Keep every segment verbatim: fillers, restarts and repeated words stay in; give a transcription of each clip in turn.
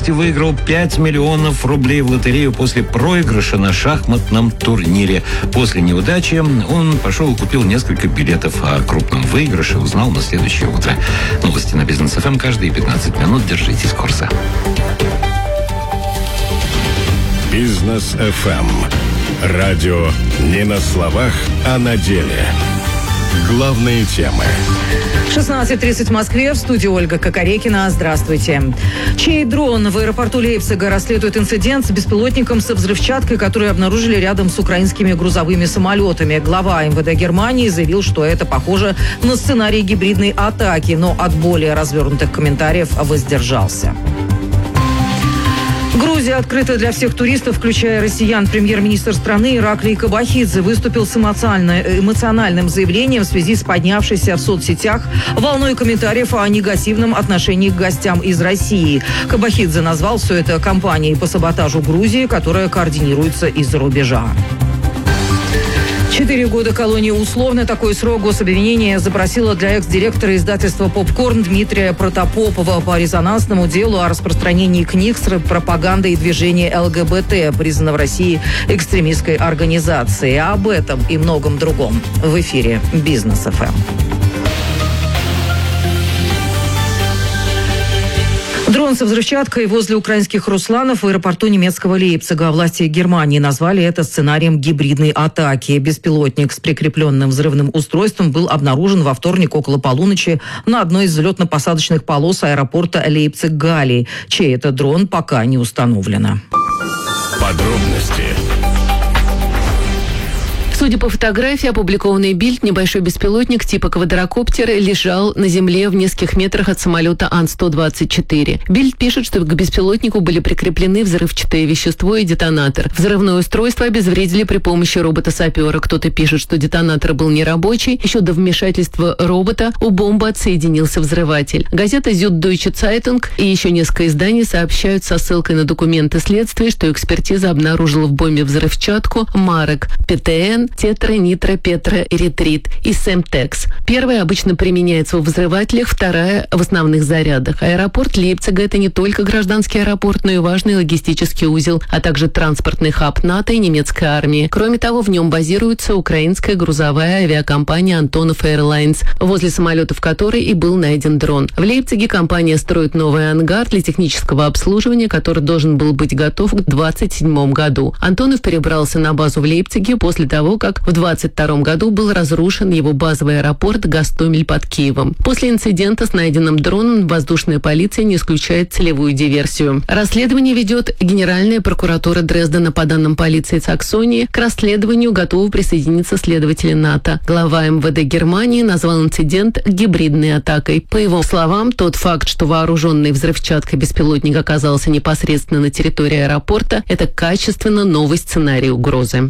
августе выиграл пять миллионов рублей в лотерею после проигрыша на шахматном турнире. После неудачи он пошел и купил несколько билетов, а о крупном выигрыше узнал на следующее утро. Новости на Бизнес эф эм каждые пятнадцать минут. Держитесь курса. Бизнес эф эм. Радио не на словах, а на деле. Главные темы. шестнадцать тридцать в Москве. В студии Ольга Кокорекина. Здравствуйте. Чей дрон в аэропорту Лейпцига расследует инцидент с беспилотником со взрывчаткой, который обнаружили рядом с украинскими грузовыми самолетами. Глава эм вэ дэ Германии заявил, что это похоже на сценарий гибридной атаки, но от более развернутых комментариев воздержался. Грузия открыта для всех туристов, включая россиян. Премьер-министр страны Ираклий Кобахидзе выступил с эмоциональным заявлением в связи с поднявшейся в соцсетях волной комментариев о негативном отношении к гостям из России. Кобахидзе назвал все это кампанией по саботажу Грузии, которая координируется из-за рубежа. Четыре года колонии условно. Такой срок гособвинение запросило для экс-директора издательства «Попкорн» Дмитрия Протопопова по резонансному делу о распространении книг с пропагандой движения эл гэ бэ тэ, признанного в России экстремистской организацией. Об этом и многом другом в эфире «Бизнес эф эм». Дрон со взрывчаткой возле украинских Русланов в аэропорту немецкого Лейпцига. Власти Германии назвали это сценарием гибридной атаки. Беспилотник с прикрепленным взрывным устройством был обнаружен во вторник около полуночи на одной из взлетно-посадочных полос аэропорта Лейпциг-Галлий. Чей это дрон, пока не установлено. Подробности. Судя по фотографии, опубликованной Бильд, небольшой беспилотник типа квадрокоптера лежал на земле в нескольких метрах от самолета Ан сто двадцать четыре. Бильд пишет, что к беспилотнику были прикреплены взрывчатое вещество и детонатор. Взрывное устройство обезвредили при помощи робота-сапера. Кто-то пишет, что детонатор был нерабочий. Еще до вмешательства робота у бомбы отсоединился взрыватель. Газета Süddeutsche Zeitung и еще несколько изданий сообщают со ссылкой на документы следствия, что экспертиза обнаружила в бомбе взрывчатку марок пэ тэ эн, тетра-нитро-петро-эритрит и Semtex. Первая обычно применяется в взрывателях, вторая в основных зарядах. Аэропорт Лейпцига – это не только гражданский аэропорт, но и важный логистический узел, а также транспортный хаб НАТО и немецкой армии. Кроме того, в нем базируется украинская грузовая авиакомпания Antonov Airlines, возле самолетов которой и был найден дрон. В Лейпциге компания строит новый ангар для технического обслуживания, который должен был быть готов к двадцать седьмом году. Антонов перебрался на базу в Лейпциге после того, как в двадцать втором году был разрушен его базовый аэропорт Гостомель под Киевом. После инцидента с найденным дроном воздушная полиция не исключает целевую диверсию. Расследование ведет Генеральная прокуратура Дрездена. По данным полиции Саксонии, к расследованию готовы присоединиться следователи НАТО. Глава эм вэ дэ Германии назвал инцидент гибридной атакой. По его словам, тот факт, что вооруженный взрывчаткой беспилотник оказался непосредственно на территории аэропорта, это качественно новый сценарий угрозы.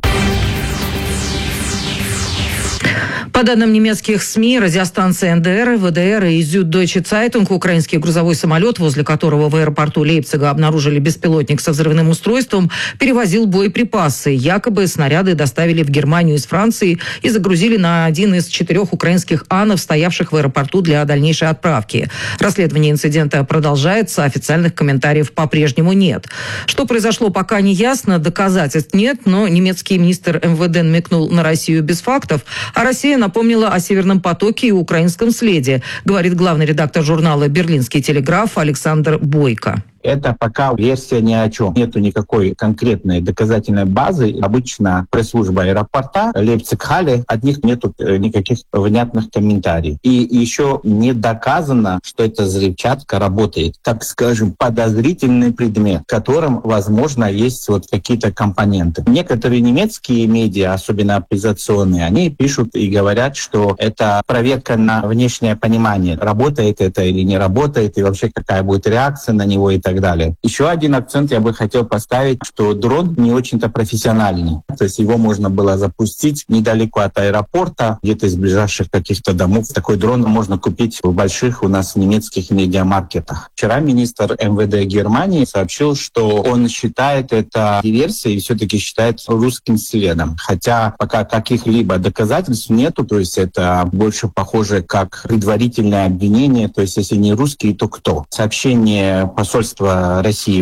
По данным немецких СМИ, радиостанции эн дэ эр, вэ дэ эр и Süddeutsche Zeitung, украинский грузовой самолет, возле которого в аэропорту Лейпцига обнаружили беспилотник со взрывным устройством, перевозил боеприпасы. Якобы снаряды доставили в Германию из Франции и загрузили на один из четырех украинских Анов, стоявших в аэропорту для дальнейшей отправки. Расследование инцидента продолжается, официальных комментариев по-прежнему нет. Что произошло, пока не ясно, доказательств нет, но немецкий министр эм вэ дэ намекнул на Россию без фактов, а Россия напомнила о «Северном потоке» и украинском следе, говорит главный редактор журнала «Берлинский телеграф» Александр Бойко. Это пока версия ни о чем. Нету никакой конкретной доказательной базы. Обычно пресс-служба аэропорта Лейпциг-Халле, от них нету никаких внятных комментариев. И еще не доказано, что эта взрывчатка работает. Так скажем, подозрительный предмет, в котором, возможно, есть вот какие-то компоненты. Некоторые немецкие медиа, особенно оппозиционные, они пишут и говорят, что это проверка на внешнее понимание, работает это или не работает, и вообще какая будет реакция на него и так далее. далее. Еще один акцент я бы хотел поставить, что дрон не очень-то профессиональный. То есть его можно было запустить недалеко от аэропорта, где-то из ближайших каких-то домов. Такой дрон можно купить в больших у нас немецких медиамаркетах. Вчера министр эм вэ дэ Германии сообщил, что он считает это диверсией и все-таки считает русским следом. Хотя пока каких-либо доказательств нету, то есть это больше похоже как предварительное обвинение, то есть если не русский, то кто? Сообщение посольства России